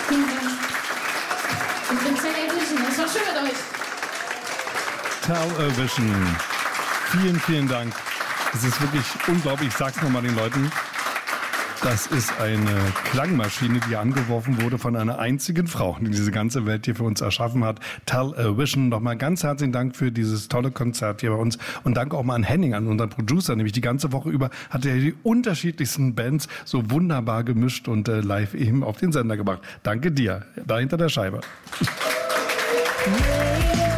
Vielen Dank. Und im Television, es war schön mit euch. Television. Vielen, vielen Dank. Es ist wirklich unglaublich. Ich sag's nochmal den Leuten. Das ist eine Klangmaschine, die angeworfen wurde von einer einzigen Frau, die diese ganze Welt hier für uns erschaffen hat. Television. Nochmal ganz herzlichen Dank für dieses tolle Konzert hier bei uns. Und danke auch mal an Henning, an unseren Producer. Nämlich die ganze Woche über hat er die unterschiedlichsten Bands so wunderbar gemischt und live eben auf den Sender gebracht. Danke dir. Da hinter der Scheibe. Yeah.